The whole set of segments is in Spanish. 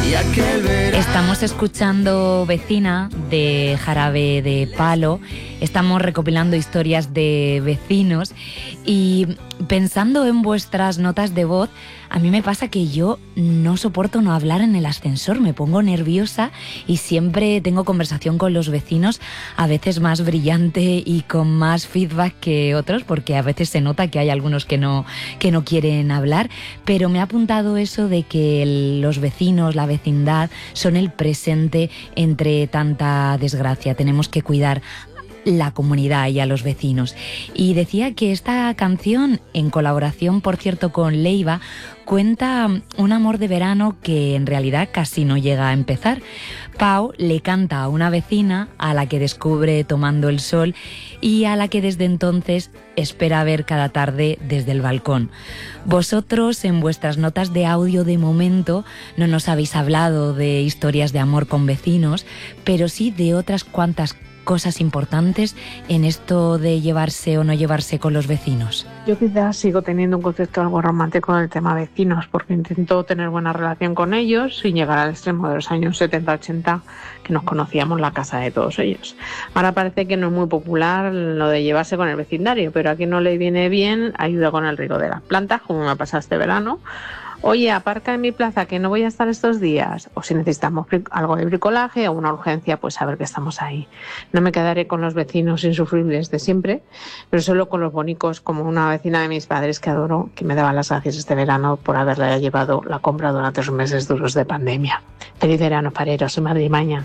Estamos escuchando Vecina de Jarabe de Palo. Estamos recopilando historias de vecinos y pensando en vuestras notas de voz, a mí me pasa que yo no soporto no hablar en el ascensor, me pongo nerviosa y siempre tengo conversación con los vecinos, a veces más brillante y con más feedback que otros, porque a veces se nota que hay algunos que no quieren hablar, pero me ha apuntado eso de que los vecinos, la vecindad, son el presente entre tanta desgracia. Tenemos que cuidar la comunidad y a los vecinos. Y decía que esta canción, en colaboración, por cierto, con Leiva, cuenta un amor de verano que en realidad casi no llega a empezar. Pau le canta a una vecina a la que descubre tomando el sol y a la que desde entonces espera ver cada tarde desde el balcón. Vosotros, en vuestras notas de audio de momento, no nos habéis hablado de historias de amor con vecinos, pero sí de otras cuantas cosas importantes en esto de llevarse o no llevarse con los vecinos. Yo quizás sigo teniendo un concepto algo romántico del tema vecinos, porque intento tener buena relación con ellos sin llegar al extremo de los años 70-80, que nos conocíamos la casa de todos ellos. Ahora parece que no es muy popular lo de llevarse con el vecindario, pero a quien no le viene bien ayuda con el riego de las plantas, como me ha pasado este verano. Oye, aparca en mi plaza que no voy a estar estos días. O si necesitamos algo de bricolaje o una urgencia, pues saber que estamos ahí. No me quedaré con los vecinos insufribles de siempre, pero solo con los bonicos, como una vecina de mis padres que adoro, que me daba las gracias este verano por haberle llevado la compra durante los meses duros de pandemia. Feliz verano, fareros, soy madrileña.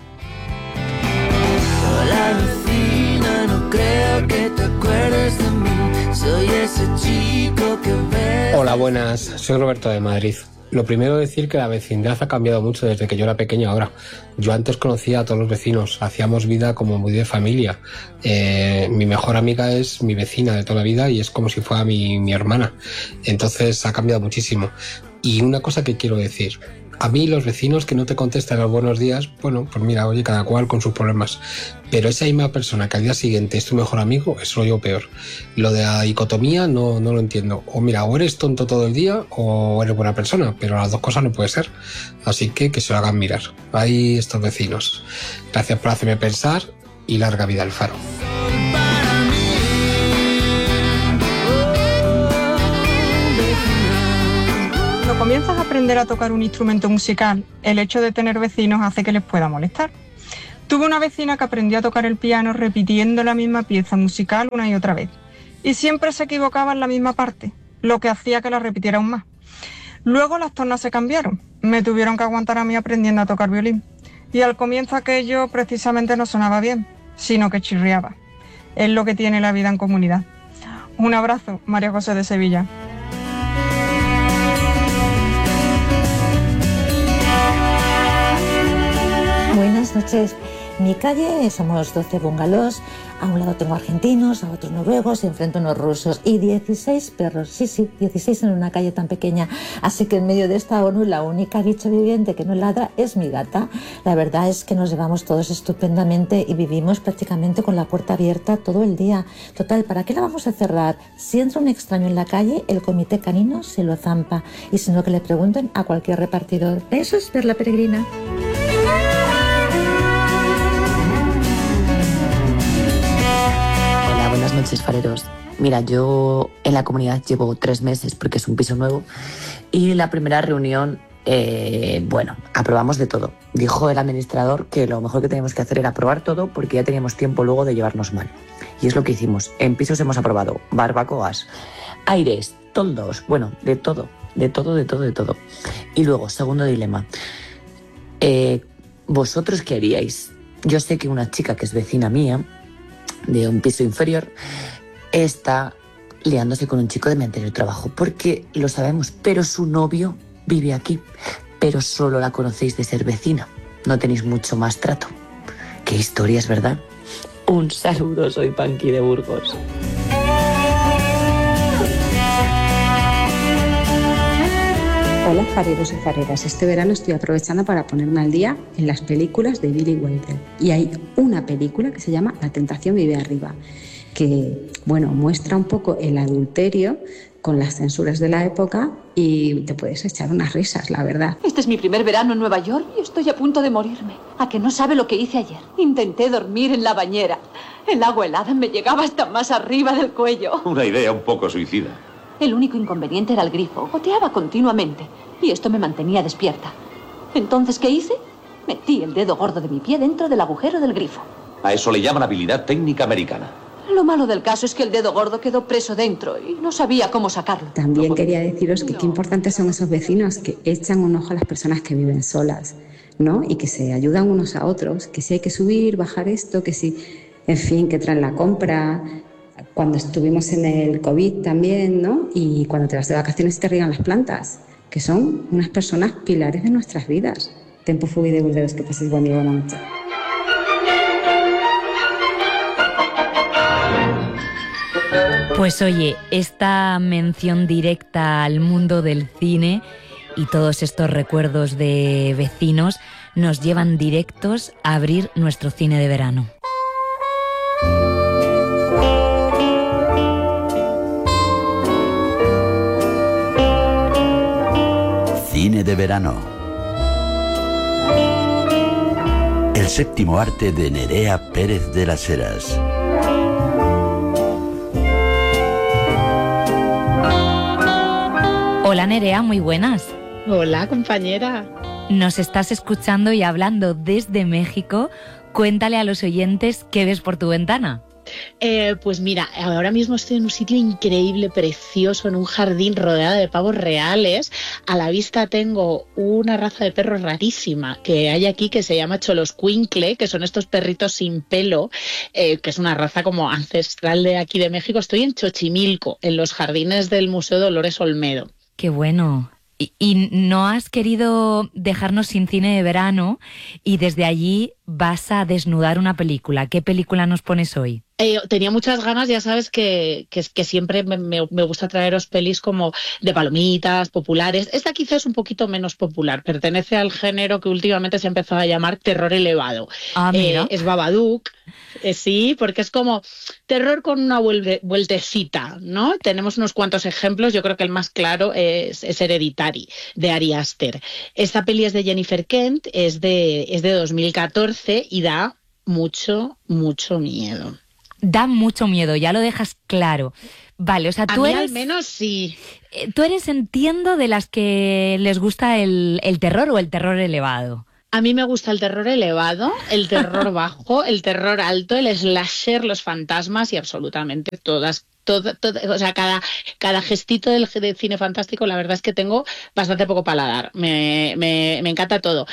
Hola vecina, no creo que te acuerdes de mí. Soy ese chico que ves. Hola, buenas. Soy Roberto de Madrid. Lo primero decir que la vecindad ha cambiado mucho desde que yo era pequeño ahora. Yo antes conocía a todos los vecinos, hacíamos vida como muy de familia. Mi mejor amiga es mi vecina de toda la vida y es como si fuera mi hermana. Entonces ha cambiado muchísimo. Y una cosa que quiero decir, a mí los vecinos que no te contestan los buenos días, bueno, pues mira, oye, cada cual con sus problemas. Pero esa misma persona que al día siguiente es tu mejor amigo, eso lo digo peor. Lo de la dicotomía no lo entiendo. O mira, o eres tonto todo el día o eres buena persona, pero las dos cosas no puede ser. Así que se lo hagan mirar. Ahí estos vecinos. Gracias por hacerme pensar y larga vida al Faro. Cuando comienzas a aprender a tocar un instrumento musical, el hecho de tener vecinos hace que les pueda molestar. Tuve una vecina que aprendió a tocar el piano repitiendo la misma pieza musical una y otra vez. Y siempre se equivocaba en la misma parte, lo que hacía que la repitiera aún más. Luego las tornas se cambiaron. Me tuvieron que aguantar a mí aprendiendo a tocar violín. Y al comienzo aquello precisamente no sonaba bien, sino que chirriaba. Es lo que tiene la vida en comunidad. Un abrazo, María José de Sevilla. Buenas noches. Mi calle somos 12 bungalows, a un lado tengo argentinos, a otros noruegos y enfrente unos rusos y 16 perros, sí, 16 en una calle tan pequeña, así que en medio de esta ONU la única bicho viviente que no ladra es mi gata. La verdad es que nos llevamos todos estupendamente y vivimos prácticamente con la puerta abierta todo el día. Total, ¿para qué la vamos a cerrar? Si entra un extraño en la calle, el comité canino se lo zampa y si no que le pregunten a cualquier repartidor. Eso es Perla Peregrina. Buenas noches, fareros. Mira, yo en la comunidad llevo 3 meses porque es un piso nuevo y la primera reunión, aprobamos de todo. Dijo el administrador que lo mejor que teníamos que hacer era probar todo porque ya teníamos tiempo luego de llevarnos mal. Y es lo que hicimos. En pisos hemos aprobado barbacoas, aires, toldos, bueno, de todo. Y luego, segundo dilema. ¿Vosotros qué haríais? Yo sé que una chica que es vecina mía de un piso inferior está liándose con un chico de mi anterior trabajo, porque lo sabemos, pero su novio vive aquí, pero solo la conocéis de ser vecina, no tenéis mucho más trato. Qué historias, ¿verdad? Un saludo, soy Panqui de Burgos. Hola fareros y fareras, este verano estoy aprovechando para ponerme al día en las películas de Billy Wilder y hay una película que se llama La tentación vive arriba, que muestra un poco el adulterio con las censuras de la época y te puedes echar unas risas, la verdad. Este es mi primer verano en Nueva York y estoy a punto de morirme. ¿A que no sabe lo que hice ayer? Intenté dormir en la bañera. El agua helada me llegaba hasta más arriba del cuello. Una idea un poco suicida. El único inconveniente era el grifo. Goteaba continuamente y esto me mantenía despierta. Entonces, ¿qué hice? Metí el dedo gordo de mi pie dentro del agujero del grifo. A eso le llaman habilidad técnica americana. Lo malo del caso es que el dedo gordo quedó preso dentro y no sabía cómo sacarlo. También quería deciros que qué importantes son esos vecinos que echan un ojo a las personas que viven solas, ¿no? Y que se ayudan unos a otros, que si hay que subir, bajar esto, que si, en fin, que traen la compra. Cuando estuvimos en el COVID también, ¿no? Y cuando te vas de vacaciones te riegan las plantas, que son unas personas pilares de nuestras vidas. Tempo fugui de Burdeos, que paséis buen día, buena noche. Pues oye, esta mención directa al mundo del cine y todos estos recuerdos de vecinos nos llevan directos a abrir nuestro cine de verano. Cine de verano. El séptimo arte de Nerea Pérez de las Heras. Hola Nerea, muy buenas. Hola compañera. Nos estás escuchando y hablando desde México. Cuéntale a los oyentes qué ves por tu ventana. Pues mira, ahora mismo estoy en un sitio increíble, precioso, en un jardín rodeado de pavos reales. A la vista tengo una raza de perros rarísima que hay aquí que se llama Xoloscuincle, que son estos perritos sin pelo, que es una raza como ancestral de aquí de México. Estoy en Xochimilco, en los jardines del Museo Dolores Olmedo. ¡Qué bueno! Y no has querido dejarnos sin cine de verano y desde allí vas a desnudar una película. ¿Qué película nos pones hoy? Tenía muchas ganas, ya sabes que siempre me gusta traeros pelis como de palomitas, populares. Esta quizás es un poquito menos popular, pertenece al género que últimamente se ha empezado a llamar terror elevado. Mira. Es Babadook, sí, porque es como terror con una vueltecita, ¿no? Tenemos unos cuantos ejemplos, yo creo que el más claro es Hereditary, de Ari Aster. Esta peli es de Jennifer Kent, es de 2014 y da mucho, mucho miedo. Da mucho miedo, ya lo dejas claro. Vale, o sea, tú eres... al menos sí. Tú eres, entiendo, de las que les gusta el terror o el terror elevado. A mí me gusta el terror elevado, el terror bajo, el terror alto, el slasher, los fantasmas y absolutamente todas. O sea, cada gestito del cine fantástico, la verdad es que tengo bastante poco paladar. Me encanta todo.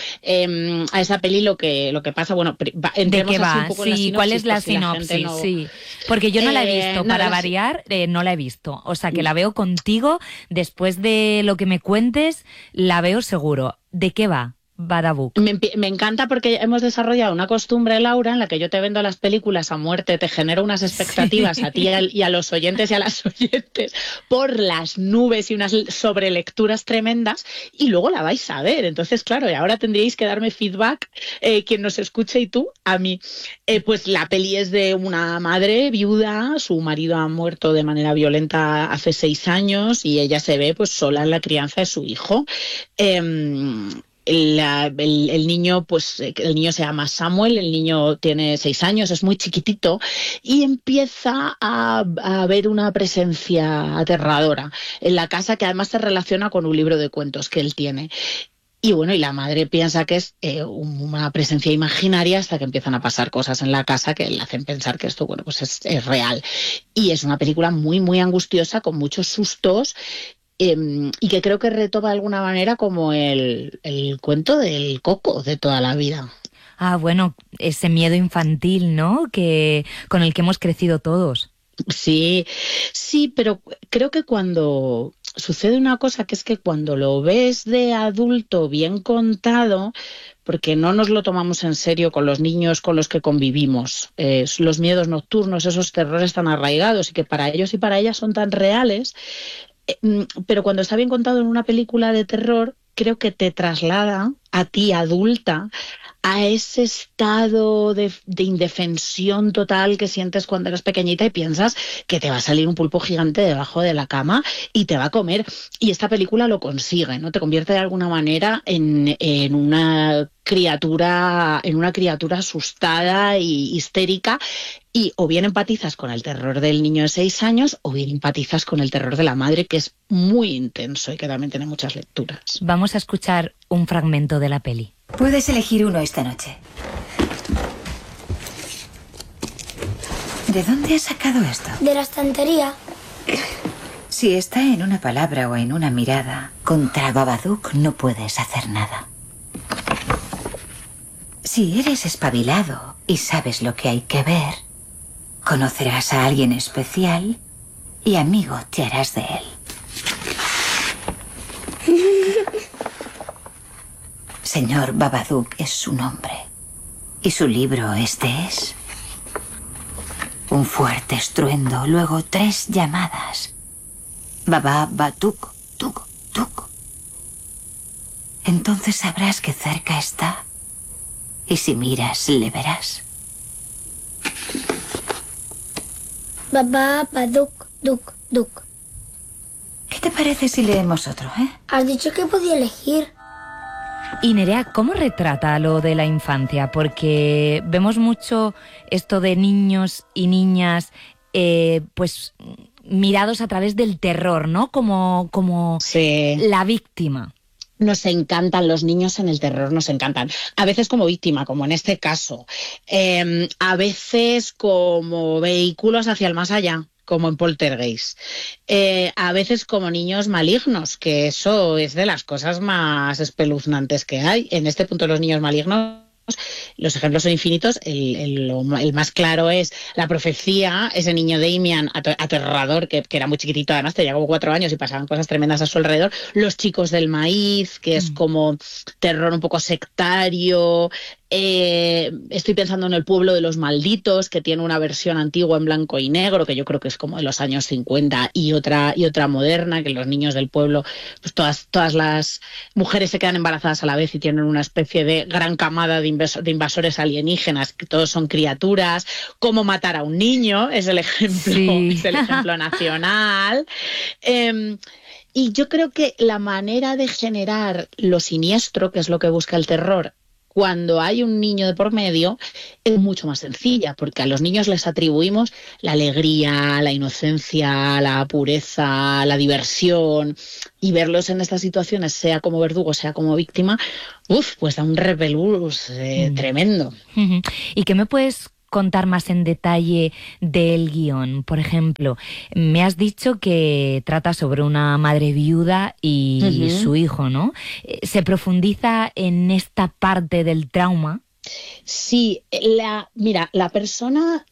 A esa peli lo que pasa, bueno, ¿de qué va? Sí, ¿cuál es la sinopsis? No... Sí, porque yo no la he visto, para variar, no la he visto. O sea, que la veo contigo, después de lo que me cuentes, la veo seguro. ¿De qué va? Babadook. Me encanta porque hemos desarrollado una costumbre, Laura, en la que yo te vendo las películas a muerte, te genero unas expectativas a ti y a los oyentes y a las oyentes por las nubes y unas sobrelecturas tremendas y luego la vais a ver. Entonces, claro, y ahora tendríais que darme feedback, quien nos escuche y tú a mí. Pues la peli es de una madre viuda, su marido ha muerto de manera violenta hace 6 años y ella se ve pues sola en la crianza de su hijo. El niño, pues el niño se llama Samuel, el niño tiene 6 años, es muy chiquitito y empieza a haber una presencia aterradora en la casa que además se relaciona con un libro de cuentos que él tiene. Y bueno, y la madre piensa que es una presencia imaginaria hasta que empiezan a pasar cosas en la casa que le hacen pensar que esto, bueno, pues es real. Y es una película muy, muy angustiosa, con muchos sustos. Y que creo que retoma de alguna manera como el cuento del Coco de toda la vida. Ah, bueno, ese miedo infantil, ¿no? Con el que hemos crecido todos. Sí, pero creo que cuando sucede una cosa, que es que cuando lo ves de adulto bien contado, porque no nos lo tomamos en serio con los niños con los que convivimos, los miedos nocturnos, esos terrores tan arraigados y que para ellos y para ellas son tan reales, pero cuando está bien contado en una película de terror, creo que te traslada a ti, adulta, a ese estado de indefensión total que sientes cuando eres pequeñita y piensas que te va a salir un pulpo gigante debajo de la cama y te va a comer. Y esta película lo consigue, ¿no? Te convierte de alguna manera en una criatura asustada y histérica, y o bien empatizas con el terror del niño de 6 años o bien empatizas con el terror de la madre, que es muy intenso y que también tiene muchas lecturas. Vamos a escuchar un fragmento de la peli. Puedes elegir uno esta noche. ¿De dónde has sacado esto? De la estantería. Si está en una palabra o en una mirada, contra Babadook no puedes hacer nada. Si eres espabilado y sabes lo que hay que ver, conocerás a alguien especial y amigo te harás de él. Señor Babadook es su nombre. Y su libro este es. Un fuerte estruendo, luego 3 llamadas. Baba, Batuk, tuk, tuk. Entonces sabrás que cerca está. Y si miras, le verás. Baba, Baduk, duk, duk. ¿Qué te parece si leemos otro, Has dicho que podía elegir. Y Nerea, ¿cómo retrata lo de la infancia? Porque vemos mucho esto de niños y niñas, pues mirados a través del terror, ¿no? Como sí. La víctima. Nos encantan los niños en el terror, nos encantan. A veces como víctima, como en este caso. A veces como vehículos hacia el más allá, como en Poltergeist. A veces como niños malignos, que eso es de las cosas más espeluznantes que hay. En este punto los niños malignos, los ejemplos son infinitos. El más claro es La Profecía, ese niño Damian aterrador, que era muy chiquitito, además tenía como 4 años y pasaban cosas tremendas a su alrededor. Los Chicos del Maíz, que es como terror un poco sectario. Estoy pensando en El Pueblo de los Malditos, que tiene una versión antigua en blanco y negro, que yo creo que es como de los años 50, y otra moderna, que los niños del pueblo, pues todas las mujeres se quedan embarazadas a la vez y tienen una especie de gran camada de invasores alienígenas, que todos son criaturas. Cómo matar a un niño es el ejemplo, sí. Es el ejemplo nacional. Y yo creo que la manera de generar lo siniestro, que es lo que busca el terror, cuando hay un niño de por medio, es mucho más sencilla, porque a los niños les atribuimos la alegría, la inocencia, la pureza, la diversión, y verlos en estas situaciones, sea como verdugo, sea como víctima, pues da un repelús tremendo. ¿Y qué me puedes contar más en detalle del guión? Por ejemplo, me has dicho que trata sobre una madre viuda y su hijo, ¿no? ¿Se profundiza en esta parte del trauma? Sí, la persona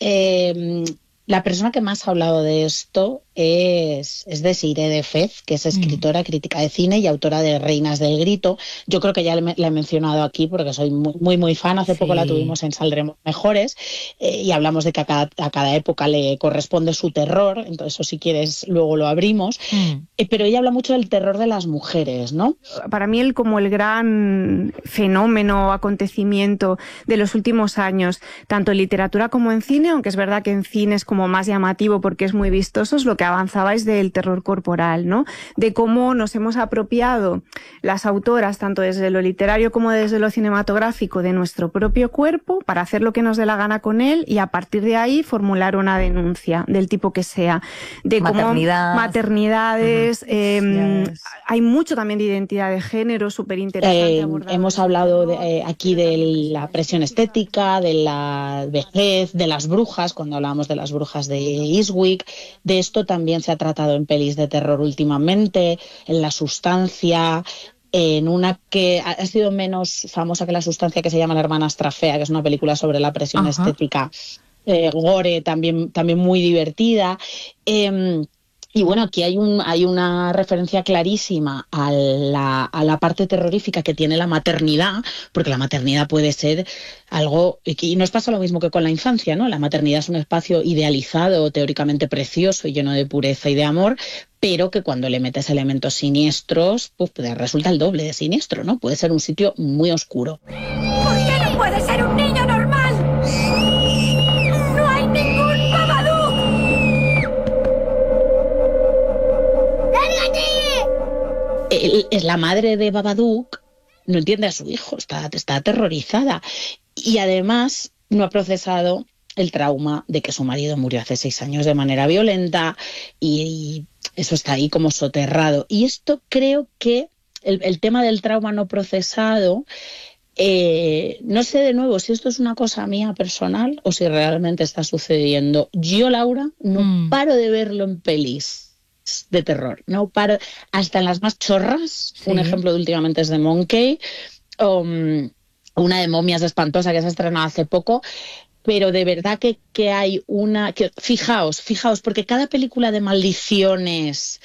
que más ha hablado de esto es Desirée de Fez, que es escritora, crítica de cine y autora de Reinas del Grito. Yo creo que ya la he mencionado aquí porque soy muy, muy fan. Hace poco la tuvimos en Saldremos Mejores, y hablamos de que a cada época le corresponde su terror. Entonces, eso si quieres luego lo abrimos. Pero ella habla mucho del terror de las mujeres, ¿no? Para mí como el gran fenómeno, acontecimiento de los últimos años, tanto en literatura como en cine, aunque es verdad que en cine es como más llamativo porque es muy vistoso, es lo que avanzabais del terror corporal, ¿no? De cómo nos hemos apropiado las autoras, tanto desde lo literario como desde lo cinematográfico, de nuestro propio cuerpo para hacer lo que nos dé la gana con él, y a partir de ahí formular una denuncia del tipo que sea. De maternidades, hay mucho también de identidad de género, súper interesante. Hemos hablado aquí de la presión estética, de la vejez, de las brujas, cuando hablábamos de las brujas de Eastwick. De esto también se ha tratado en pelis de terror últimamente, en La Sustancia, en una que ha sido menos famosa que La Sustancia, que se llama La hermanastra fea, que es una película sobre la presión estética, gore, también muy divertida. Y bueno, aquí hay una referencia clarísima a la parte terrorífica que tiene la maternidad, porque la maternidad puede ser algo, y nos pasa lo mismo que con la infancia, ¿no? La maternidad es un espacio idealizado, teóricamente precioso y lleno de pureza y de amor, pero que cuando le metes elementos siniestros, pues resulta el doble de siniestro, ¿no? Puede ser un sitio muy oscuro. ¿Por qué puede ser un niño normal. No hay ningún Babadook. ¡Lárgate! Es la madre de Babadook, no entiende a su hijo, está aterrorizada. Y además no ha procesado el trauma de que su marido murió hace 6 años de manera violenta y eso está ahí como soterrado. Y esto creo que el tema del trauma no procesado, no sé de nuevo si esto es una cosa mía personal o si realmente está sucediendo. Yo, Laura, no paro de verlo en pelis de terror, no paro, hasta en las más chorras. Sí. Un ejemplo de últimamente es de Monkey, una de momias espantosa que se ha estrenado hace poco. Pero de verdad que hay una... Fijaos, porque cada película de maldiciones,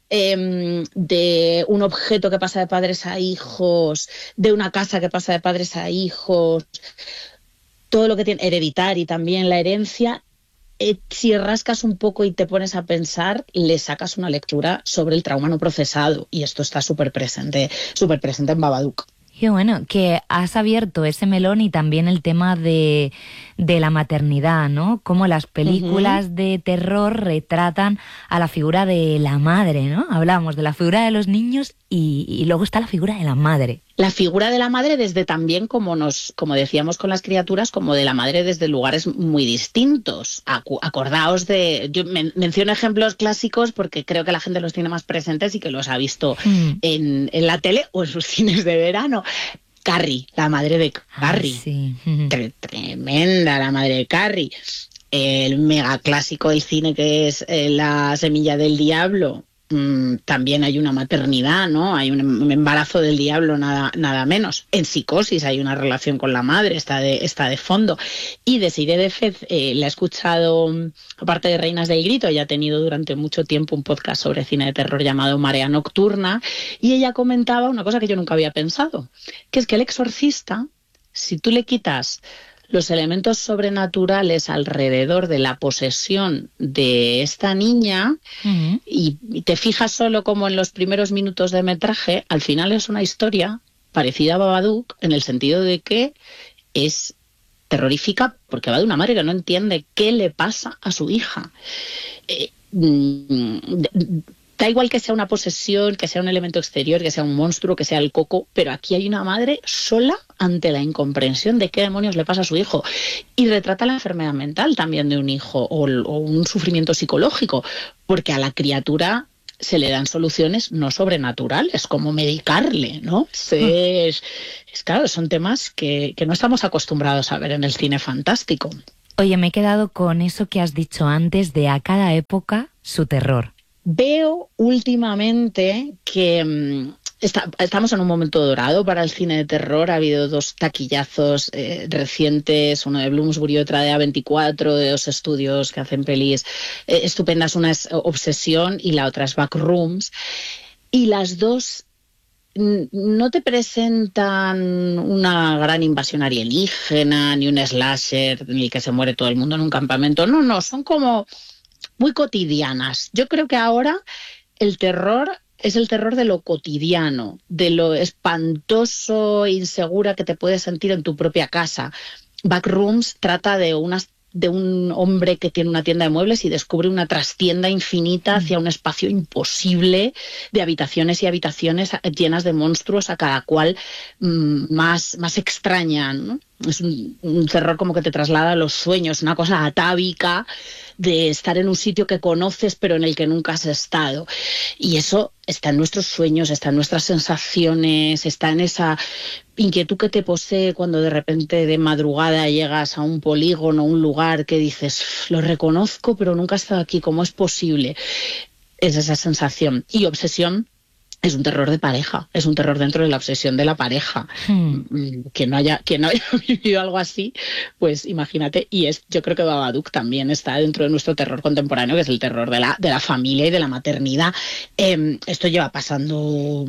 de un objeto que pasa de padres a hijos, de una casa que pasa de padres a hijos, todo lo que tiene, Hereditary también, la herencia, si rascas un poco y te pones a pensar, le sacas una lectura sobre el trauma no procesado. Y esto está súper presente en Babadook. Qué bueno, que has abierto ese melón y también el tema de la maternidad, ¿no? Cómo las películas de terror retratan a la figura de la madre, ¿no? Hablamos de la figura de los niños y luego está la figura de la madre. La figura de la madre desde también, como decíamos con las criaturas, como de la madre desde lugares muy distintos. Acordaos yo menciono ejemplos clásicos porque creo que la gente los tiene más presentes y que los ha visto en la tele o en sus cines de verano. Carrie, la madre de Carrie. Sí. Tremenda la madre de Carrie. El mega clásico del cine que es La semilla del diablo. También hay una maternidad, ¿no? Hay un embarazo del diablo, nada menos. En Psicosis hay una relación con la madre, está de fondo. Y Desirée Defez la he escuchado, aparte de Reinas del Grito, ella ha tenido durante mucho tiempo un podcast sobre cine de terror llamado Marea Nocturna, y ella comentaba una cosa que yo nunca había pensado, que es que El Exorcista, si tú le quitas los elementos sobrenaturales alrededor de la posesión de esta niña y te fijas solo como en los primeros minutos de metraje, al final es una historia parecida a Babadook en el sentido de que es terrorífica porque va de una madre que no entiende qué le pasa a su hija. Da igual que sea una posesión, que sea un elemento exterior, que sea un monstruo, que sea el coco, pero aquí hay una madre sola ante la incomprensión de qué demonios le pasa a su hijo. Y retrata la enfermedad mental también de un hijo o un sufrimiento psicológico, porque a la criatura se le dan soluciones no sobrenaturales, como medicarle, ¿no? Es claro, son temas que no estamos acostumbrados a ver en el cine fantástico. Oye, me he quedado con eso que has dicho antes de a cada época su terror. Veo últimamente que estamos en un momento dorado para el cine de terror. Ha habido 2 taquillazos recientes, uno de Bloomsbury y otra de A24, de 2 estudios que hacen pelis estupendas. Una es Obsesión y la otra es Backrooms. Y las 2 no te presentan una gran invasión alienígena, ni un slasher en el que se muere todo el mundo en un campamento. No, son como muy cotidianas. Yo creo que ahora el terror es el terror de lo cotidiano, de lo espantoso e insegura que te puedes sentir en tu propia casa. Backrooms trata de un hombre que tiene una tienda de muebles y descubre una trastienda infinita hacia un espacio imposible de habitaciones y habitaciones llenas de monstruos, a cada cual más extraña, ¿no? Es un terror como que te traslada a los sueños, una cosa atávica de estar en un sitio que conoces pero en el que nunca has estado. Y eso está en nuestros sueños, está en nuestras sensaciones, está en esa inquietud que te posee cuando de repente de madrugada llegas a un polígono, un lugar que dices, lo reconozco pero nunca he estado aquí, ¿cómo es posible? Es esa sensación. Y Obsesión es un terror de pareja, es un terror dentro de la obsesión de la pareja. Quien no haya vivido algo así, pues imagínate. Y yo creo que Babadook también está dentro de nuestro terror contemporáneo, que es el terror de la familia y de la maternidad. Esto lleva pasando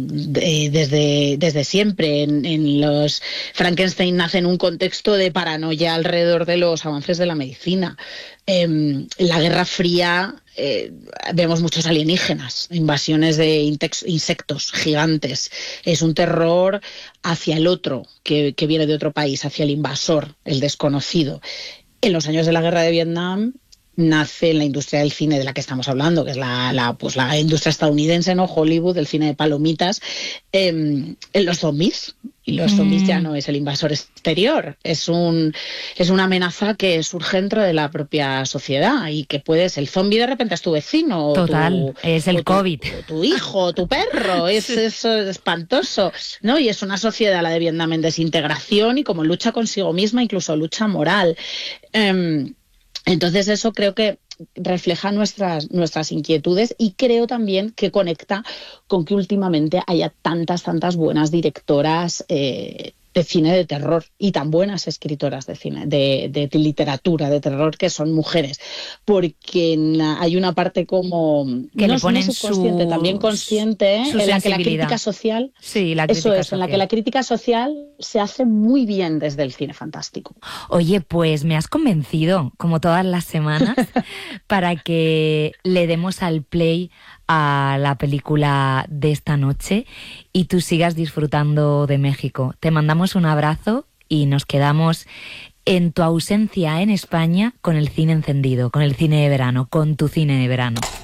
desde siempre. En los Frankenstein nace en un contexto de paranoia alrededor de los avances de la medicina. la Guerra Fría vemos muchos alienígenas, invasiones de insectos gigantes. Es un terror hacia el otro, que viene de otro país, hacia el invasor, el desconocido. En los años de la Guerra de Vietnam nace la industria del cine de la que estamos hablando, que es la industria estadounidense, ¿no? Hollywood, el cine de palomitas, los zombies. Y los zombies ya no es el invasor exterior, es una amenaza que surge dentro de la propia sociedad y que el zombie de repente es tu vecino. Total, es el COVID. Tu hijo, tu perro, es espantoso, ¿no? Y es una sociedad, la de Vietnam, en desintegración y como lucha consigo misma, incluso lucha moral. Entonces eso creo que refleja nuestras inquietudes y creo también que conecta con que últimamente haya tantas buenas directoras de cine de terror y tan buenas escritoras de cine, de literatura de terror, que son mujeres, porque hay una parte como que no, le ponen no subconsciente, también consciente, en la que la crítica social, en la que la crítica social se hace muy bien desde el cine fantástico. Oye, pues me has convencido, como todas las semanas, para que le demos al play a la película de esta noche y tú sigas disfrutando de México. Te mandamos un abrazo y nos quedamos en tu ausencia en España con el cine encendido, con el cine de verano, con tu cine de verano.